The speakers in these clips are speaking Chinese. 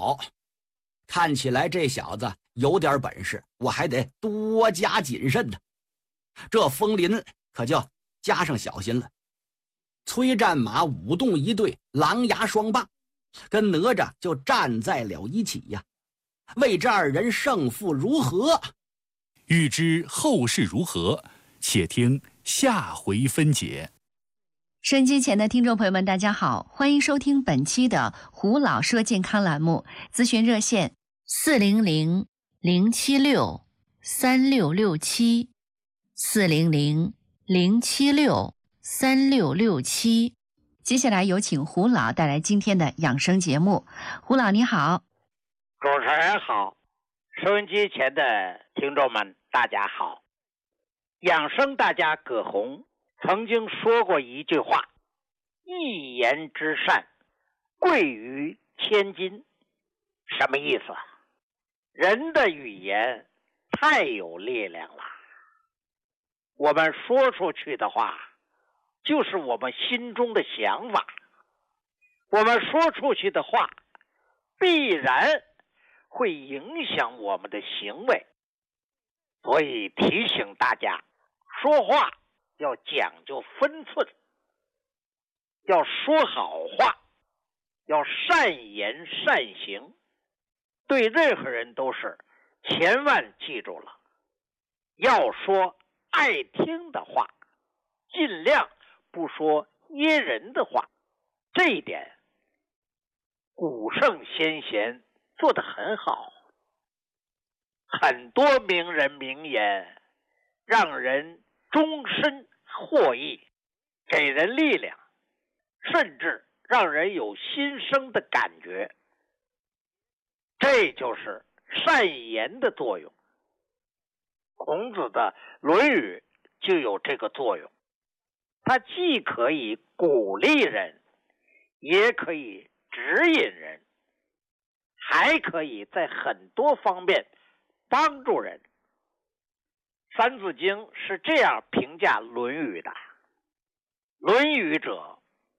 好，看起来这小子有点本事，我还得多加谨慎呢。这枫林可就加上小心了。崔战马舞动一对，狼牙双棒，跟哪吒就站在了一起呀。为这二人胜负如何？ 欲知后事如何，且听下回分解。 收音机前的听众朋友们，大家好，欢迎收听本期的胡老说健康栏目，咨询热线400-076-3667，400-076-3667。接下来有请胡老带来今天的养生节目。胡老你好。 主持人好，收音机前的听众们大家好。养生大家葛洪曾经说过一句话，一言之善贵于千金。什么意思啊？人的语言太有力量了，我们说出去的话就是我们心中的想法，我们说出去的话必然会影响我们的行为。所以提醒大家，说话要讲究分寸，要说好话，要善言善行，对任何人都是，千万记住了，要说爱听的话，尽量不说噎人的话。这一点古圣先贤做得很好，很多名人名言让人终身获益，给人力量，甚至让人有心生的感觉。这就是善言的作用。孔子的《论语》就有这个作用，它既可以鼓励人，也可以指引人，还可以在很多方面帮助人。三字经是这样评价《论语》的：论语者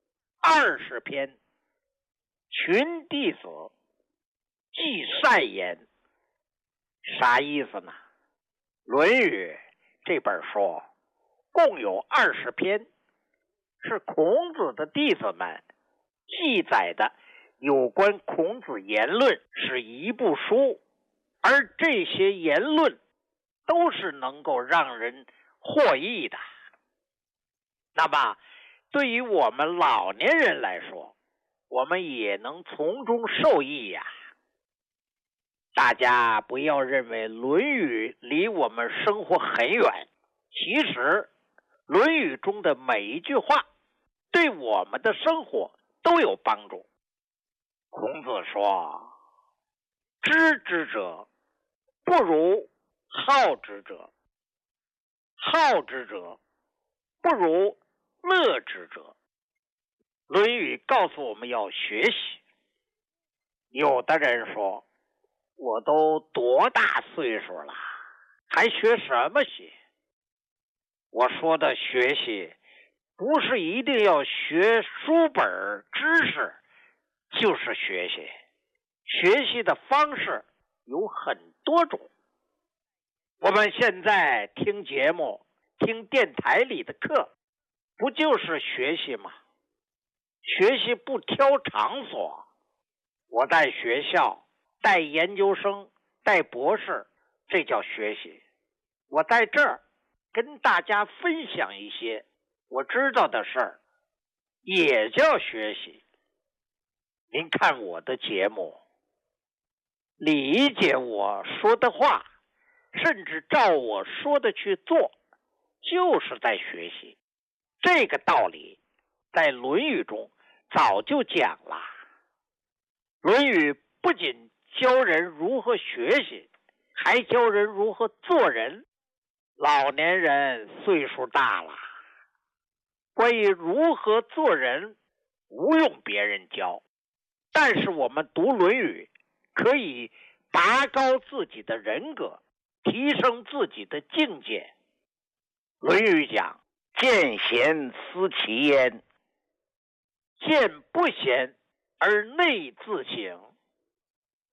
，20篇，群弟子，记善言。啥意思呢？《论语》这本书共有20篇，是孔子的弟子们记载的有关孔子言论，是一部书，而这些言论都是能够让人获益的。那么对于我们老年人来说，我们也能从中受益呀。大家不要认为《论语》离我们生活很远，其实《论语》中的每一句话对我们的生活都有帮助。孔子说：知之者不如好之者，好之者不如乐之者。《论语》告诉我们要学习。有的人说，我都多大岁数了，还学什么习？我说的学习不是一定要学书本知识就是学习，学习的方式有很多种。我们现在听节目，听电台里的课，不就是学习吗？学习不挑场所，我在学校带研究生，带博士，这叫学习。我在这儿跟大家分享一些我知道的事儿，也叫学习。您看我的节目，理解我说的话，甚至照我说的去做，就是在学习。这个道理在《论语》中早就讲了。《论语》不仅教人如何学习，还教人如何做人。老年人岁数大了，关于如何做人不用别人教，但是我们读《论语》可以拔高自己的人格，提升自己的境界。《论语》讲：见贤思齐焉，见不贤而内自省，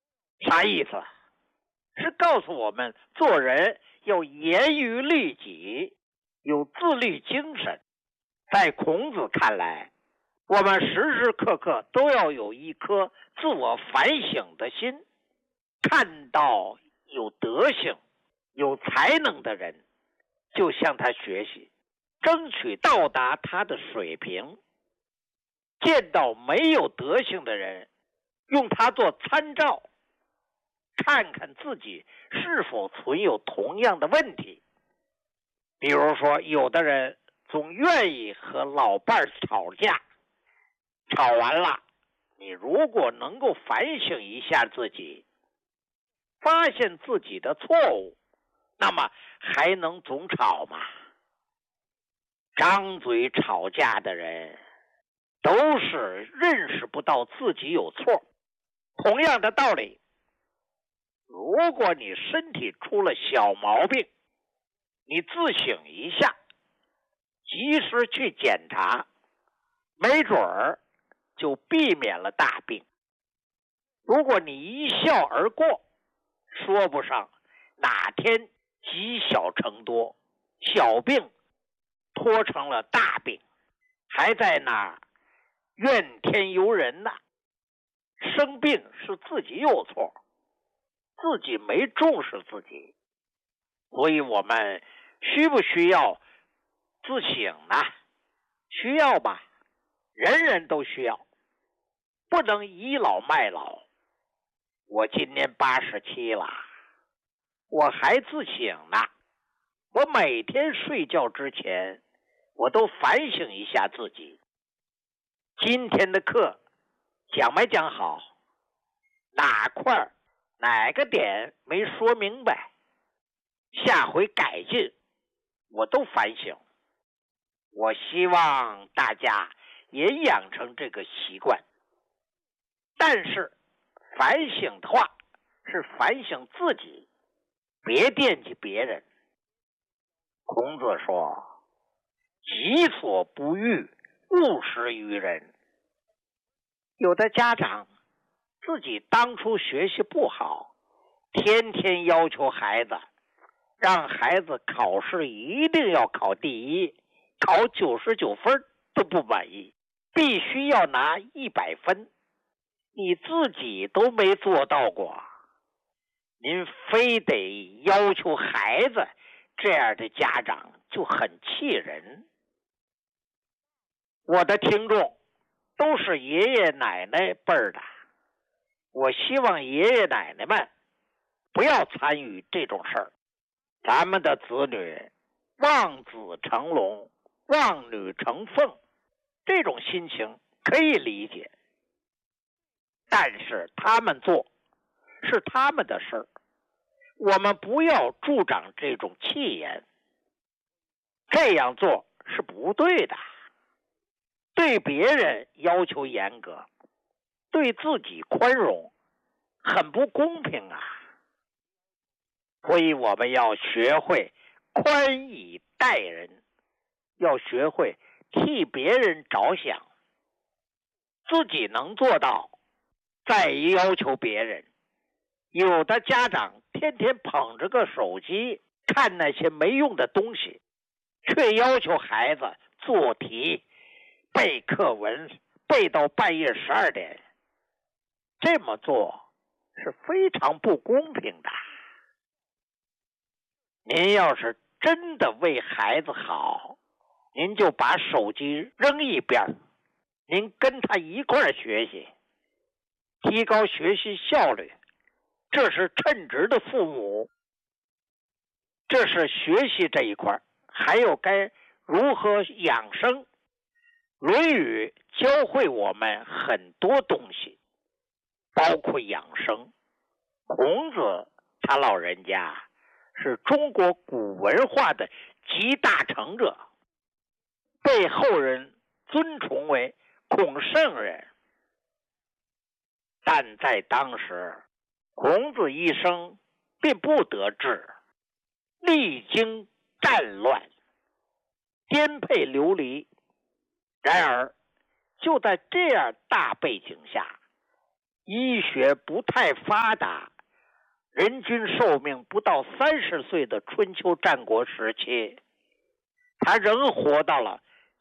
啥意思？是告诉我们做人要严于律己，有自律精神。在孔子看来，我们时时刻刻都要有一颗自我反省的心，看到有德行、有才能的人，就向他学习，争取到达他的水平。见到没有德行的人，用他做参照，看看自己是否存有同样的问题。比如说，有的人总愿意和老伴吵架，吵完了，你如果能够反省一下自己，发现自己的错误，那么还能总吵吗？张嘴吵架的人都是认识不到自己有错。同样的道理，如果你身体出了小毛病，你自省一下，及时去检查，没准儿就避免了大病。如果你一笑而过，说不上哪天积小成多，小病拖成了大病，还在那儿怨天尤人呢。生病是自己有错，自己没重视自己。所以我们需不需要自省呢？需要吧，人人都需要，不能倚老卖老。我今年87了，我还自省呢。我每天睡觉之前，我都反省一下自己，今天的课讲没讲好，哪块哪个点没说明白，下回改进，我都反省。我希望大家也养成这个习惯。但是反省的话是反省自己，别惦记别人。孔子说，己所不欲，勿施于人。有的家长自己当初学习不好，天天要求孩子，让孩子考试一定要考第一，考99分都不满意，必须要拿100分。你自己都没做到过，您非得要求孩子，这样的家长就很气人。我的听众都是爷爷奶奶辈儿的，我希望爷爷奶奶们不要参与这种事儿。咱们的子女望子成龙，望女成凤，这种心情可以理解，但是他们做是他们的事儿，我们不要助长这种气焰，这样做是不对的。对别人要求严格，对自己宽容，很不公平啊。所以我们要学会宽以待人，要学会替别人着想，自己能做到再要求别人。有的家长天天捧着个手机看那些没用的东西，却要求孩子做题背课文，背到半夜12点，这么做是非常不公平的。您要是真的为孩子好，您就把手机扔一边，您跟他一块儿学习，提高学习效率，这是称职的父母。这是学习这一块，还有该如何养生。论语教会我们很多东西，包括养生。孔子他老人家是中国古文化的集大成者，被后人尊崇为孔圣人。但在当时，孔子一生并不得志，历经战乱，颠沛流离。然而就在这样大背景下，医学不太发达， 人均寿命不到30岁的春秋战国时期，他仍活到了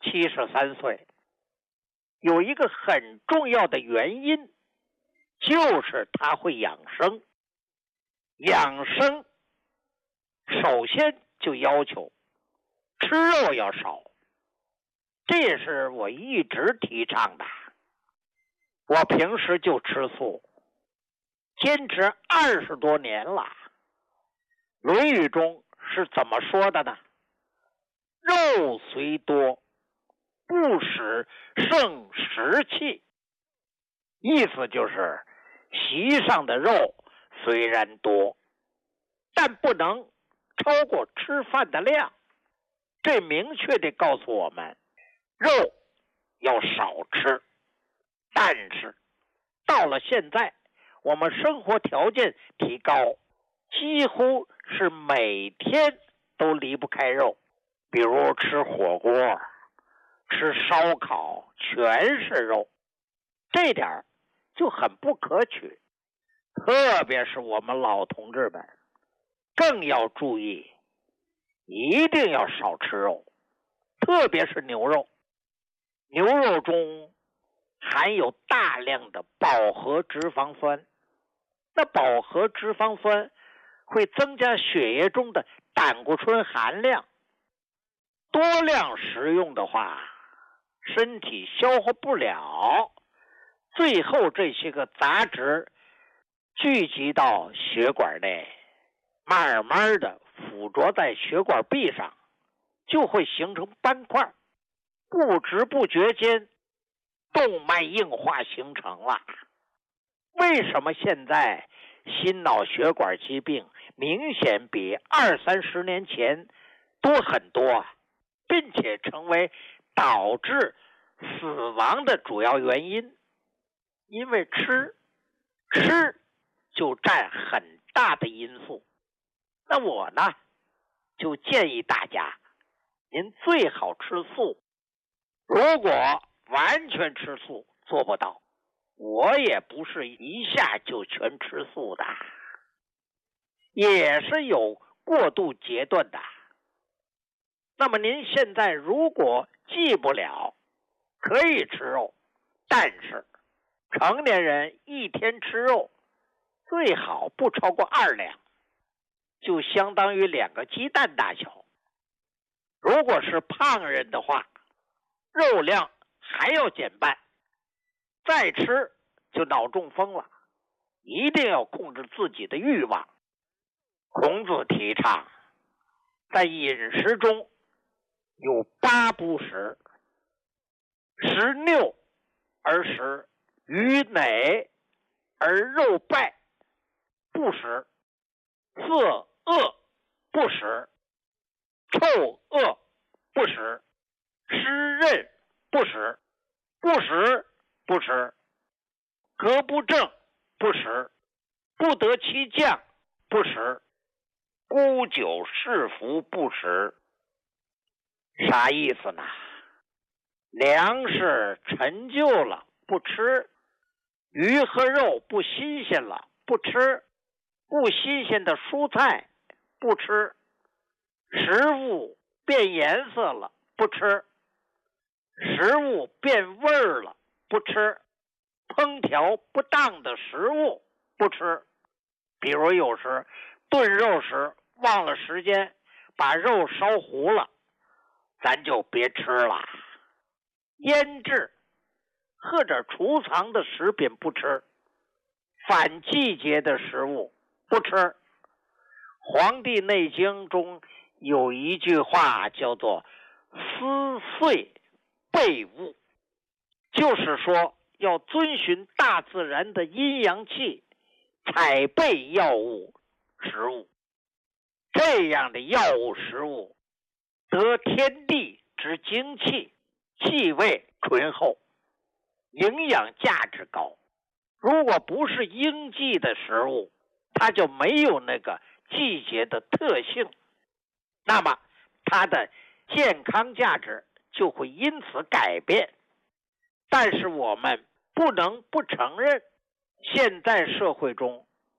73岁。有一个很重要的原因，就是他会养生。养生首先就要求吃肉要少，这也是我一直提倡的。我平时就吃素，坚持20多年了。《论语》中是怎么说的呢？肉虽多，不使胜食气。意思就是席上的肉虽然多，但不能超过吃饭的量。这明确地告诉我们，肉要少吃。但是到了现在，我们生活条件提高，几乎是每天都离不开肉，比如吃火锅、吃烧烤，全是肉，这点就很不可取。特别是我们老同志们更要注意，一定要少吃肉，特别是牛肉。牛肉中含有大量的饱和脂肪酸，那饱和脂肪酸会增加血液中的胆固醇含量，多量食用的话，身体消化不了，最后这些个杂质聚集到血管内，慢慢的附着在血管壁上，就会形成斑块，不知不觉间动脉硬化形成了。为什么现在心脑血管疾病明显比20-30年前多很多，并且成为导致死亡的主要原因？因为吃就占很大的因素。那我呢，就建议大家，您最好吃素。如果完全吃素做不到，我也不是一下就全吃素的，也是有过渡阶段的。那么您现在如果忌不了，可以吃肉，但是成年人一天吃肉最好不超过2两，就相当于2个鸡蛋大小。如果是胖人的话，肉量还要减半，再吃就脑中风了。一定要控制自己的欲望。孔子提倡在饮食中有8不食：食拗而食，鱼馁而肉败不食，色恶不食，臭恶不食，湿润不食，不食不食，格不正不食，不得其将不食，沽酒侍服不食。啥意思呢？粮食陈旧了不吃，鱼和肉不新鲜了不吃，不新鲜的蔬菜不吃，食物变颜色了不吃，食物变味儿了不吃，烹调不当的食物不吃。比如有时炖肉时忘了时间，把肉烧糊了，咱就别吃了。腌制或者储藏的食品不吃，反季节的食物不吃。《黄帝内经》中有一句话叫做思岁备物，就是说要遵循大自然的阴阳气，采备药物食物。这样的药物食物得天地之精气，气味醇厚，营养价值高。如果不是应季的食物，它就没有那个季节的特性，那么它的健康价值就会因此改变。但是我们不能不承认，现在社会中